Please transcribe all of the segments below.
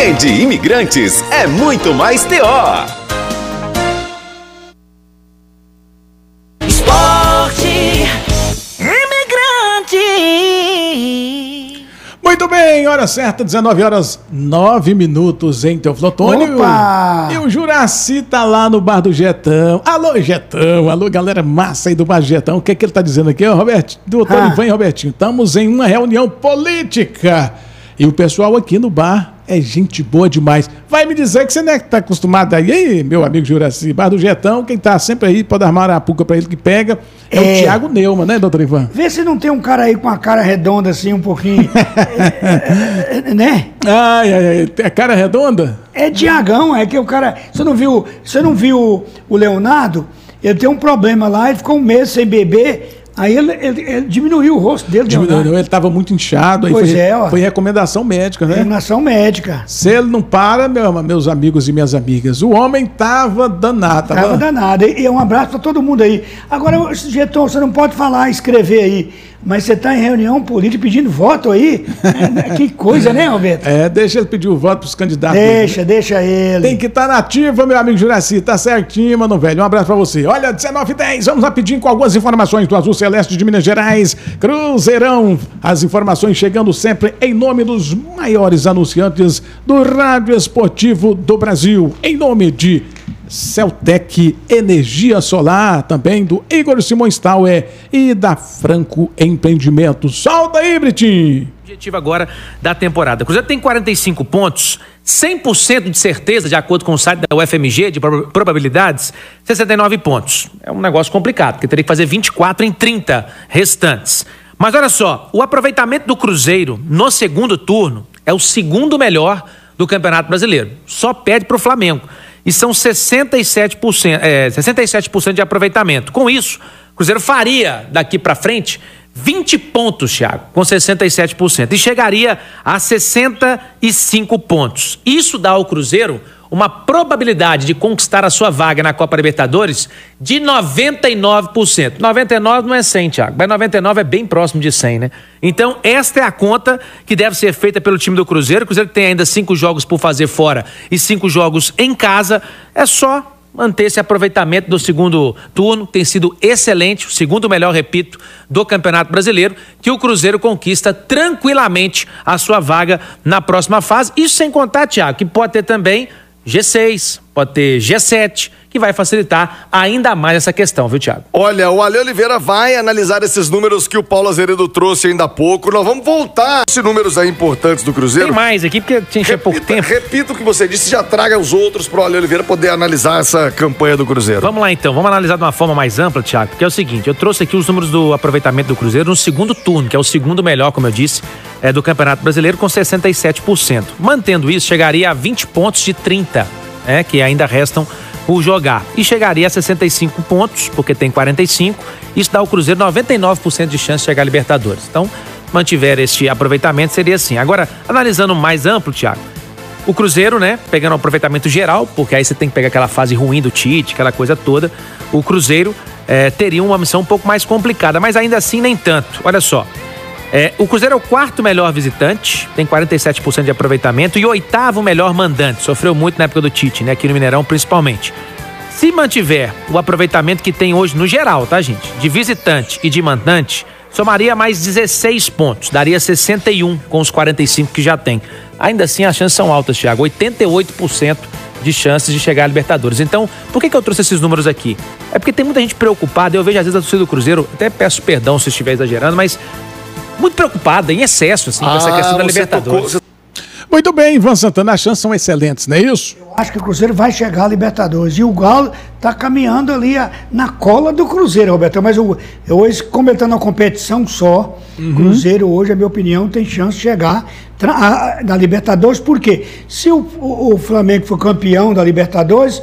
Trem de Imigrantes é muito mais TO. Muito bem, hora certa, 19h09 em Teoflotônio. Opa! E o Juraci tá lá no Bar do Jetão. Alô, Jetão, alô, galera massa aí do Bar do Jetão. O que é que ele tá dizendo aqui, ó, Roberto? Doutor Ivan e Robertinho, estamos em uma reunião política. E o pessoal aqui no bar é gente boa demais. Vai me dizer que você não é que tá acostumado aí, meu amigo Juraci. Bar do Jetão, quem tá sempre aí, pode armar a puca pra ele que pega, é o Thiago Neumann, né, doutor Ivan? Vê se não tem um cara aí com a cara redonda assim, um pouquinho, né? Ai, a cara redonda? É Tiagão, é que o cara... Você não viu o Leonardo? Ele tem um problema lá, ele ficou um mês sem beber... Aí ele diminuiu o rosto dele. Diminuiu, ele estava muito inchado. Aí foi recomendação médica, né? Recomendação médica. Se ele não para, meus amigos e minhas amigas, o homem tava danado. Tava danado. E um abraço para todo mundo aí. Agora, Getão, você não pode falar, escrever aí, mas você tá em reunião política pedindo voto aí? Que coisa, né, Roberto? Deixa ele pedir o voto pros candidatos. Deixa ele. Tem que estar na ativa, meu amigo Juraci. Tá certinho, mano, velho. Um abraço pra você. Olha, 19h10, vamos rapidinho com algumas informações do Azul Celeste de Minas Gerais. Cruzeirão. As informações chegando sempre em nome dos maiores anunciantes do rádio esportivo do Brasil. Em nome de Celtec Energia Solar, também do Igor Simões Tauer e da Franco Empreendimentos. Solta aí, Britinho! Objetivo agora da temporada. O Cruzeiro tem 45 pontos, 100% de certeza, de acordo com o site da UFMG, de probabilidades, 69 pontos. É um negócio complicado, porque teria que fazer 24 em 30 restantes. Mas olha só, o aproveitamento do Cruzeiro no segundo turno é o segundo melhor do Campeonato Brasileiro. Só perde para o Flamengo. E são 67% de aproveitamento. Com isso, o Cruzeiro faria daqui para frente 20 pontos, Thiago, com 67%. E chegaria a 65 pontos. Isso dá ao Cruzeiro uma probabilidade de conquistar a sua vaga na Copa Libertadores de 99%. 99 não é 100, Thiago, mas 99 é bem próximo de 100, né? Então, esta é a conta que deve ser feita pelo time do Cruzeiro. O Cruzeiro tem ainda 5 jogos por fazer fora e 5 jogos em casa. É só manter esse aproveitamento do segundo turno, tem sido excelente, o segundo melhor, repito, do Campeonato Brasileiro, que o Cruzeiro conquista tranquilamente a sua vaga na próxima fase. Isso sem contar, Thiago, que pode ter também G6, pode ter G7, que vai facilitar ainda mais essa questão, viu, Thiago? Olha, o Ale Oliveira vai analisar esses números que o Paulo Azeredo trouxe ainda há pouco. Nós vamos voltar a esses números aí importantes do Cruzeiro. Tem mais aqui, porque tinha pouco tempo. Repita o que você disse, já traga os outros pro Ale Oliveira poder analisar essa campanha do Cruzeiro. Vamos lá, então. Vamos analisar de uma forma mais ampla, Thiago, porque é o seguinte, eu trouxe aqui os números do aproveitamento do Cruzeiro no segundo turno, que é o segundo melhor, como eu disse, do Campeonato Brasileiro, com 67%. Mantendo isso, chegaria a 20 pontos de 30, que ainda restam por jogar. E chegaria a 65 pontos, porque tem 45. Isso dá ao Cruzeiro 99% de chance de chegar a Libertadores. Então, mantiver este aproveitamento, seria assim. Agora, analisando mais amplo, Thiago, o Cruzeiro, pegando o aproveitamento geral, porque aí você tem que pegar aquela fase ruim do Tite, aquela coisa toda, o Cruzeiro teria uma missão um pouco mais complicada, mas ainda assim nem tanto. Olha só, o Cruzeiro é o quarto melhor visitante, tem 47% de aproveitamento, e o oitavo melhor mandante. Sofreu muito na época do Tite, aqui no Mineirão principalmente. Se mantiver o aproveitamento que tem hoje no geral, tá, gente? De visitante e de mandante, somaria mais 16 pontos, daria 61 com os 45 que já tem. Ainda assim, as chances são altas, Thiago, 88% de chances de chegar a Libertadores. Então, por que eu trouxe esses números aqui? É porque tem muita gente preocupada, eu vejo às vezes a torcida do Cruzeiro, até peço perdão se estiver exagerando, mas muito preocupada, em excesso, assim, com essa questão da Libertadores. Muito bem, Ivan Santana, as chances são excelentes, não é isso? Eu acho que o Cruzeiro vai chegar à Libertadores. E o Galo está caminhando ali na cola do Cruzeiro, Roberto. Mas eu hoje, comentando a competição só, Cruzeiro hoje, a minha opinião, tem chance de chegar na Libertadores. Por quê? Se o Flamengo for campeão da Libertadores,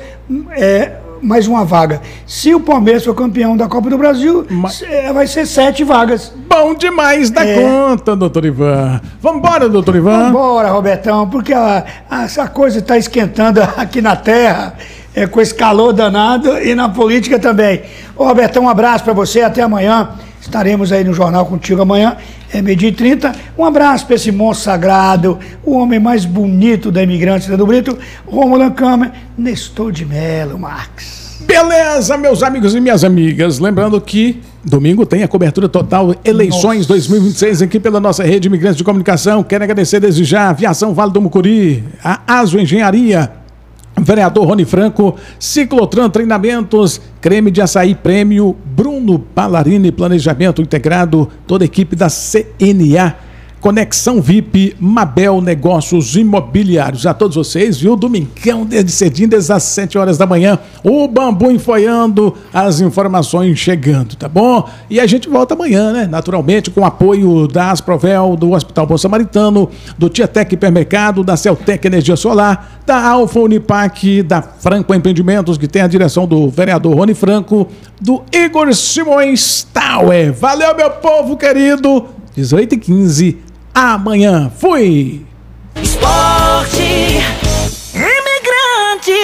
mais uma vaga. Se o Palmeiras for campeão da Copa do Brasil, vai ser 7 vagas. Bom demais da conta, doutor Ivan. Vambora, doutor Ivan. Vambora, Robertão, porque essa coisa está esquentando aqui na terra, com esse calor danado, e na política também. Ô, Robertão, um abraço para você, até amanhã. Estaremos aí no jornal contigo amanhã. meio-dia e 30. Um abraço para esse monstro sagrado, o homem mais bonito da Imigrante do Brito, Rômulo Câmara, Nestor de Melo Marques. Beleza, meus amigos e minhas amigas. Lembrando que domingo tem a cobertura total Eleições 2026 aqui pela nossa rede Imigrantes de Comunicação. Quero agradecer desde já a Aviação Vale do Mucuri, a Aso Engenharia, vereador Rony Franco, Ciclotran Treinamentos, Creme de Açaí Prêmio, Bruno Ballarini Planejamento Integrado, toda a equipe da CNA, Conexão VIP, Mabel Negócios Imobiliários. A todos vocês, viu? Domingão, desde cedinho, desde as 7 horas da manhã, o Bambu enfoiando, as informações chegando, tá bom? E a gente volta amanhã, né? Naturalmente, com o apoio da Asprovel, do Hospital Bom Samaritano, do Tietec Hipermercado, da Celtec Energia Solar, da Alfa Unipac, da Franco Empreendimentos, que tem a direção do vereador Rony Franco, do Igor Simões Tower. Valeu, meu povo querido! 18h15. Amanhã. Fui! Esporte Imigrante.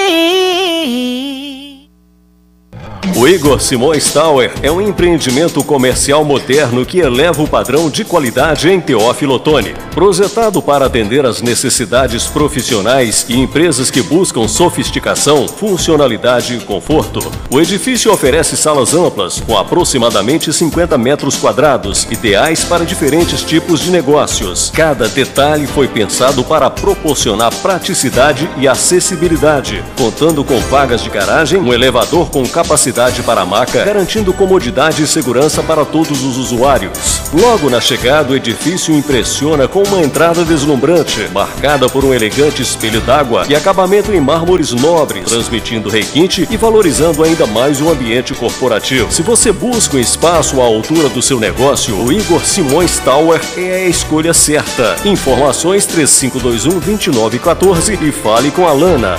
O Igor Simões Tower é um empreendimento comercial moderno que eleva o padrão de qualidade em Teófilo Otoni. Projetado para atender às necessidades profissionais e empresas que buscam sofisticação, funcionalidade e conforto. O edifício oferece salas amplas, com aproximadamente 50 metros quadrados, ideais para diferentes tipos de negócios. Cada detalhe foi pensado para proporcionar praticidade e acessibilidade, contando com vagas de garagem, um elevador com capacidade para a maca, garantindo comodidade e segurança para todos os usuários. Logo na chegada, o edifício impressiona com uma entrada deslumbrante, marcada por um elegante espelho d'água e acabamento em mármores nobres, transmitindo requinte e valorizando ainda mais o ambiente corporativo. Se você busca um espaço à altura do seu negócio, o Igor Simões Tower é a escolha certa. Informações 3521-2914 e fale com a Lana.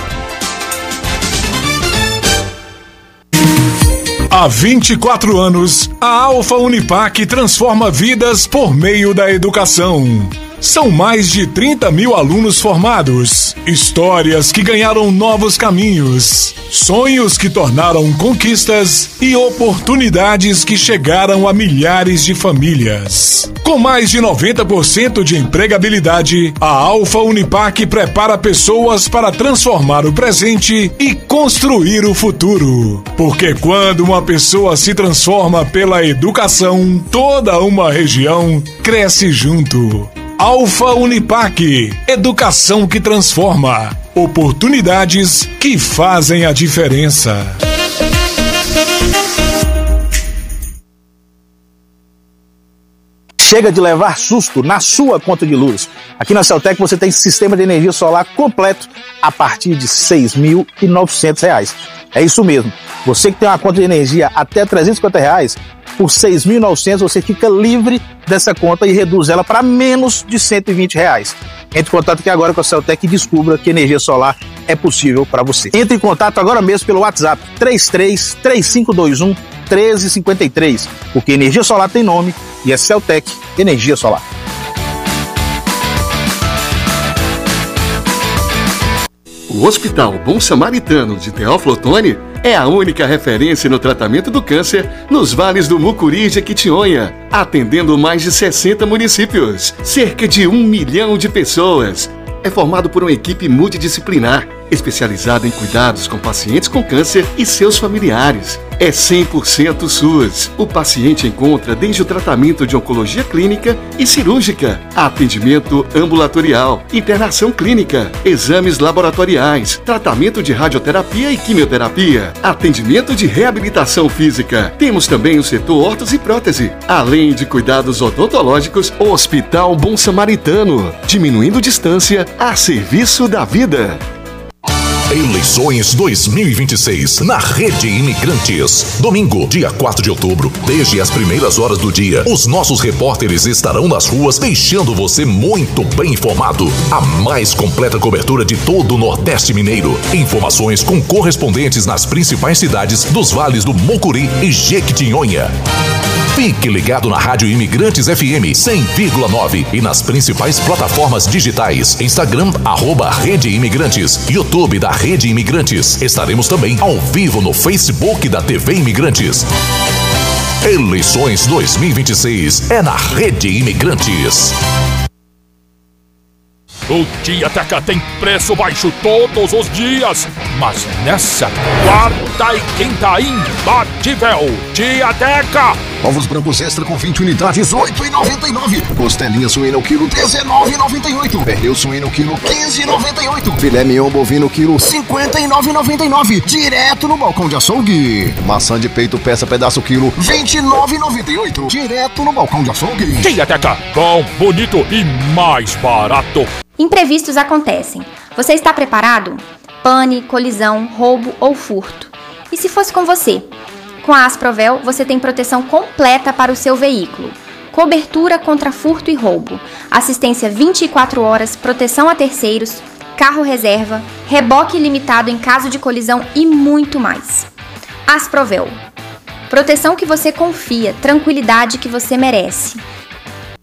Há 24 anos, a Alfa Unipac transforma vidas por meio da educação. São mais de 30 mil alunos formados, histórias que ganharam novos caminhos, sonhos que tornaram conquistas e oportunidades que chegaram a milhares de famílias. Com mais de 90% de empregabilidade, a Alfa Unipac prepara pessoas para transformar o presente e construir o futuro. Porque quando uma pessoa se transforma pela educação, toda uma região cresce junto. Alfa Unipac, educação que transforma, oportunidades que fazem a diferença. Chega de levar susto na sua conta de luz. Aqui na Celtec você tem sistema de energia solar completo a partir de R$ 6.900. É isso mesmo. Você que tem uma conta de energia até R$ 350, por R$ 6.900 você fica livre dessa conta e reduz ela para menos de R$ 120. Entre em contato aqui agora com a Celtec e descubra que energia solar é possível para você. Entre em contato agora mesmo pelo WhatsApp 33-3521-1353, porque energia solar tem nome e é Celtec Energia Solar. O Hospital Bom Samaritano de Teófilo Otoni é a única referência no tratamento do câncer nos vales do Mucuri e Jequitinhonha, atendendo mais de 60 municípios, cerca de 1 milhão de pessoas. É formado por uma equipe multidisciplinar, especializada em cuidados com pacientes com câncer e seus familiares. É 100% SUS. O paciente encontra desde o tratamento de oncologia clínica e cirúrgica, atendimento ambulatorial, internação clínica, exames laboratoriais, tratamento de radioterapia e quimioterapia, atendimento de reabilitação física. Temos também o setor órtese e prótese, além de cuidados odontológicos. Hospital Bom Samaritano, diminuindo distância a serviço da vida. Eleições 2026 na Rede Imigrantes. Domingo, dia 4 de outubro, desde as primeiras horas do dia, os nossos repórteres estarão nas ruas deixando você muito bem informado. A mais completa cobertura de todo o Nordeste Mineiro. Informações com correspondentes nas principais cidades dos vales do Mucuri e Jequitinhonha. Fique ligado na Rádio Imigrantes FM 100,9 e nas principais plataformas digitais. Instagram, @Rede Imigrantes, YouTube da Rede Imigrantes. Estaremos também ao vivo no Facebook da TV Imigrantes. Eleições 2026 é na Rede Imigrantes. O Diateca tem preço baixo todos os dias, mas nessa quarta e quinta imbatível, Diateca. Ovos brancos extra com 20 unidades, R$ 8,99. Costelinha suína o quilo, R$ 19,98. Pernil suíno o quilo, R$ 15,98. Filé mignon bovino quilo, R$ 59,99. Direto no balcão de açougue. Maçã de peito peça pedaço quilo, R$ 29,98. Direto no balcão de açougue. Diateca, bom, bonito e mais barato. Imprevistos acontecem. Você está preparado? Pane, colisão, roubo ou furto. E se fosse com você? Com a Asprovel, você tem proteção completa para o seu veículo. Cobertura contra furto e roubo. Assistência 24 horas, proteção a terceiros, carro reserva, reboque ilimitado em caso de colisão e muito mais. Asprovel. Proteção que você confia, tranquilidade que você merece.